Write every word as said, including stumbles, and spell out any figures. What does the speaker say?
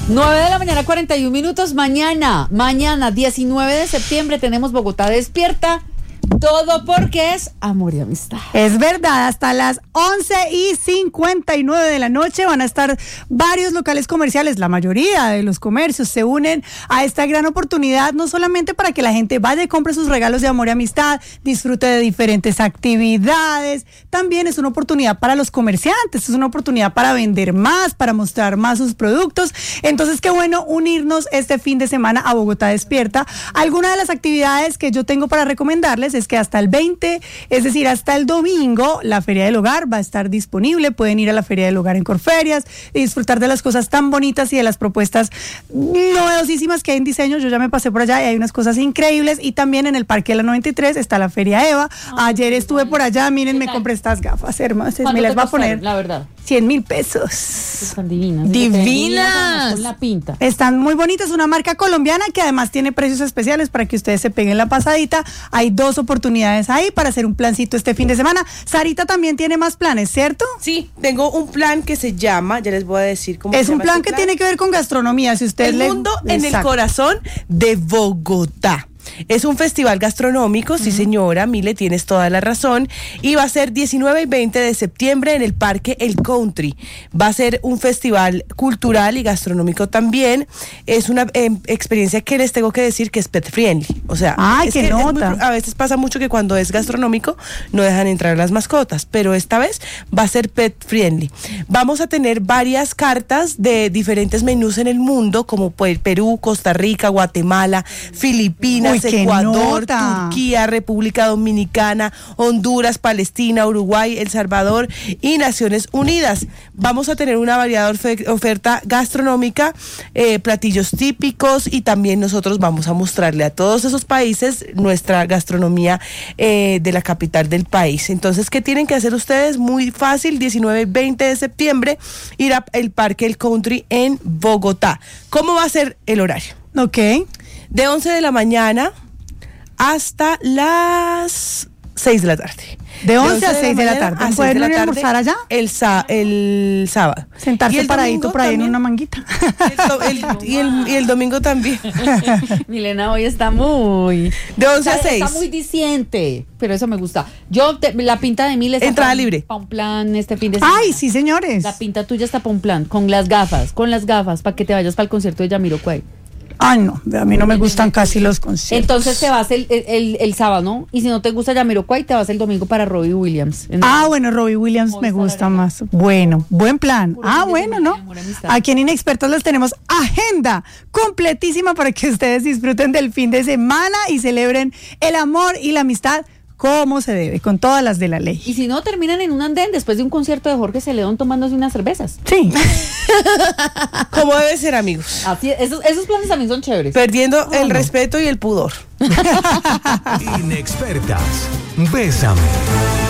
nueve de la mañana, cuarenta y un minutos. Mañana, mañana, diecinueve de septiembre, tenemos Bogotá Despierta. Todo porque es amor y amistad. Es verdad, hasta las once y cincuenta y nueve de la noche van a estar varios locales comerciales. La mayoría de los comercios se unen a esta gran oportunidad, no solamente para que la gente vaya y compre sus regalos de amor y amistad, disfrute de diferentes actividades, también es una oportunidad para los comerciantes, es una oportunidad para vender más, para mostrar más sus productos. Entonces, qué bueno unirnos este fin de semana a Bogotá Despierta. Algunas de las actividades que yo tengo para recomendarles es que hasta el veinte, es decir, hasta el domingo, la Feria del Hogar va a estar disponible. Pueden ir a la Feria del Hogar en Corferias y disfrutar de las cosas tan bonitas y de las propuestas novedosísimas que hay en diseño. Yo ya me pasé por allá y hay unas cosas increíbles. Y también en el Parque de la noventa y tres está la Feria Eva. Ay, Ayer estuve bueno. por allá, miren, me compré estas gafas hermosas. Me las va a poner la verdad? cien mil pesos. Están divinas. Divinas. Con la pinta. Están muy bonitas, una marca colombiana que además tiene precios especiales para que ustedes se peguen la pasadita. Hay dos oportunidades ahí para hacer un plancito este fin de semana. Sarita también tiene más planes, ¿cierto? Sí, tengo un plan que se llama, ya les voy a decir cómo Es se un llama plan este que tiene que ver con gastronomía. Si usted El le... mundo en el Exacto. corazón de Bogotá. Es un festival gastronómico, sí señora, Mile, tienes toda la razón, y va a ser diecinueve y veinte de septiembre en el Parque El Country. Va a ser un festival cultural y gastronómico también. Es una eh, experiencia que les tengo que decir que es pet friendly, o sea, Ay, es qué que es muy nota. pro- a veces pasa mucho que cuando es gastronómico no dejan entrar las mascotas, pero esta vez va a ser pet friendly. Vamos a tener varias cartas de diferentes menús en el mundo, como pues, Perú, Costa Rica, Guatemala, Filipinas, Uy, qué Ecuador, nota. Turquía, República Dominicana, Honduras, Palestina, Uruguay, El Salvador y Naciones Unidas. Vamos a tener una variada ofe- oferta gastronómica, eh, platillos típicos, y también nosotros vamos a mostrarle a todos esos países nuestra gastronomía eh, de la capital del país. Entonces, ¿qué tienen que hacer ustedes? Muy fácil, diecinueve y veinte de septiembre, ir al Parque El Country en Bogotá. ¿Cómo va a ser el horario? Ok. De once de la mañana hasta las seis de la tarde. De once a seis de la mañana tarde. a seis ¿Pueden de la ir a tarde almorzar allá? El, sa- el sábado. Sentarse Y el paradito domingo por ahí en también. una manguita. El do- el- y, el, y el domingo también. Milena hoy está muy... De once a Está- seis. Está muy diciente, pero eso me gusta. Yo, te- la pinta de mil está Entrada pa- libre. pa' un plan este fin de semana. Ay, sí, señores. La pinta tuya está para un plan, con las gafas, con las gafas, para que te vayas para el concierto de Jamiroquai. Ay, no, a mí no me gustan casi los conciertos. Entonces te vas el, el, el, el sábado, ¿no? Y si no te gusta Jamiroquai, te vas el domingo para Robbie Williams. En- Ah, bueno, Robbie Williams Movistar me gusta Arena. más. Bueno, buen plan. Puro Ah, fin de bueno, semana ¿no? de amor y amistad. Aquí en Inexpertos les tenemos agenda completísima para que ustedes disfruten del fin de semana y celebren el amor y la amistad como se debe, con todas las de la ley. Y si no, terminan en un andén después de un concierto de Jorge Celedón tomándose unas cervezas. Sí. Como debe ser, amigos. Así, esos, esos planes también son chéveres. Perdiendo el no. respeto y el pudor. Inexpertas. Bésame.